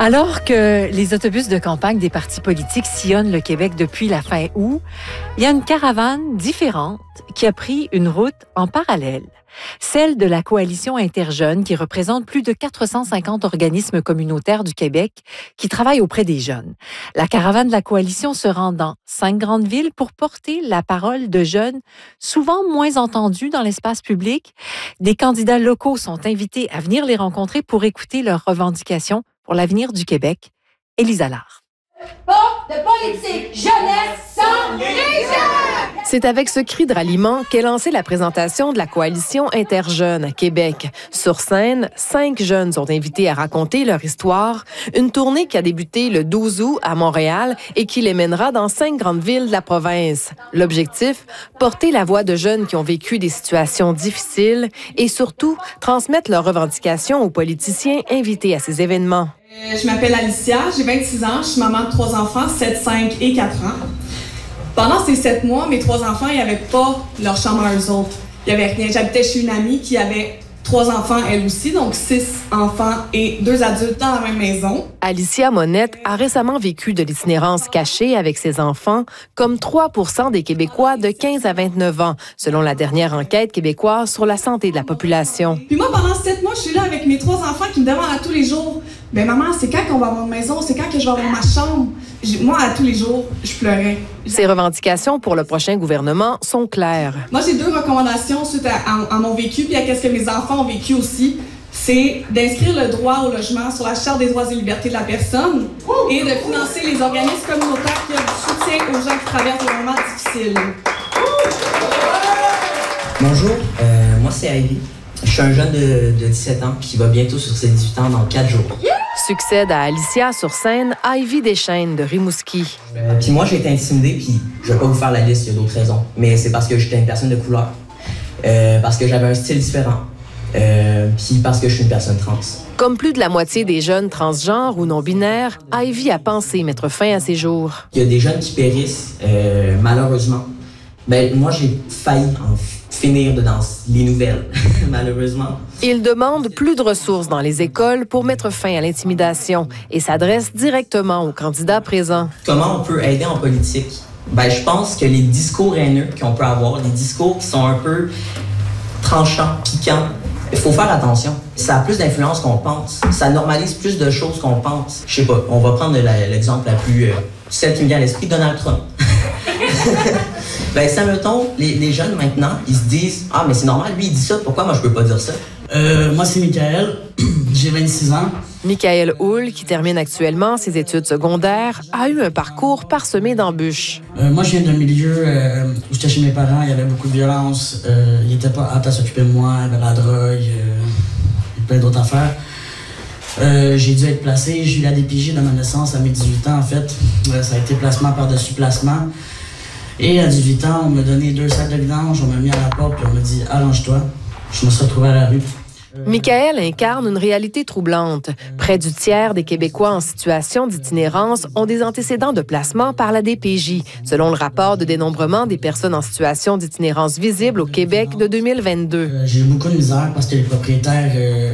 Alors que les autobus de campagne des partis politiques sillonnent le Québec depuis la fin août, il y a une caravane différente qui a pris une route en parallèle. Celle de la Coalition Interjeunes qui représente plus de 450 organismes communautaires du Québec qui travaillent auprès des jeunes. La caravane de la Coalition se rend dans 5 grandes villes pour porter la parole de jeunes souvent moins entendus dans l'espace public. Des candidats locaux sont invités à venir les rencontrer pour écouter leurs revendications pour l'avenir du Québec. Élise Allard. Pas de politique jeunesse sans les jeunes! C'est avec ce cri de ralliement qu'est lancée la présentation de la Coalition Interjeunes à Québec. Sur scène, 5 jeunes sont invités à raconter leur histoire. Une tournée qui a débuté le 12 août à Montréal et qui les mènera dans 5 grandes villes de la province. L'objectif, porter la voix de jeunes qui ont vécu des situations difficiles et surtout transmettre leurs revendications aux politiciens invités à ces événements. Je m'appelle Alicia, j'ai 26 ans, je suis maman de 3 enfants, 7, 5 et 4 ans. Pendant ces 7 mois, mes 3 enfants, ils n'avaient pas leur chambre à eux autres. Il n'y avait rien. J'habitais chez une amie qui avait 3 enfants, elle aussi, donc 6 enfants et 2 adultes dans la même maison. Alicia Monette a récemment vécu de l'itinérance cachée avec ses enfants, comme 3 % des Québécois de 15 à 29 ans, selon la dernière enquête québécoise sur la santé de la population. Puis moi, pendant 7 mois, je suis là avec mes 3 enfants qui me demandent à tous les jours, « Ben maman, c'est quand qu'on va avoir une maison? C'est quand que je vais avoir ma chambre? » Moi, à tous les jours, je pleurais. Ses revendications pour le prochain gouvernement sont claires. Moi, j'ai 2 recommandations suite à mon vécu puis à ce que mes enfants ont vécu aussi. C'est d'inscrire le droit au logement sur la Charte des droits et libertés de la personne et de financer les organismes communautaires qui offrent du soutien aux gens qui traversent des moments difficiles. Bonjour, moi c'est Ivy. Je suis un jeune de 17 ans qui va bientôt sur ses 18 ans dans 4 jours. Succède à Alicia sur scène, Ivy Deschênes de Rimouski. Puis moi, j'ai été intimidée, puis je vais pas vous faire la liste, il y a d'autres raisons. Mais c'est parce que j'étais une personne de couleur, parce que j'avais un style différent, puis parce que je suis une personne trans. Comme plus de la moitié des jeunes transgenres ou non-binaires, Ivy a pensé mettre fin à ses jours. Il y a des jeunes qui périssent, malheureusement. Ben, moi, j'ai failli en finir dans les nouvelles, malheureusement. Il demande plus de ressources dans les écoles pour mettre fin à l'intimidation et s'adresse directement aux candidats présents. Comment on peut aider en politique? Ben, je pense que les discours haineux qu'on peut avoir, les discours qui sont un peu tranchants, piquants, il faut faire attention. Ça a plus d'influence qu'on pense. Ça normalise plus de choses qu'on pense. Je sais pas, on va prendre l'exemple la plus... celle qui me vient à l'esprit, Donald Trump. Ben, ça, mettons, les jeunes maintenant, ils se disent « Ah, mais c'est normal, lui, il dit ça, pourquoi moi je peux pas dire ça? » Moi, c'est Michael, j'ai 26 ans. Michael Hull, qui termine actuellement ses études secondaires, a eu un parcours parsemé d'embûches. Moi, je viens d'un milieu où j'étais chez mes parents, il y avait beaucoup de violence, ils n'étaient pas aptes à s'occuper de moi, il y avait la drogue, et plein d'autres affaires. J'ai dû être placé, j'ai eu la DPJ de ma naissance à mes 18 ans, en fait. Ça a été placement par-dessus placement. Et à 18 ans, on m'a donné 2 sacs de vidange, on m'a mis à la porte, puis on m'a dit « Allonge-toi ». Je me suis retrouvé à la rue. Michael incarne une réalité troublante. Près du tiers des Québécois en situation d'itinérance ont des antécédents de placement par la DPJ, selon le rapport de dénombrement des personnes en situation d'itinérance visible au Québec de 2022. J'ai eu beaucoup de misère parce que les propriétaires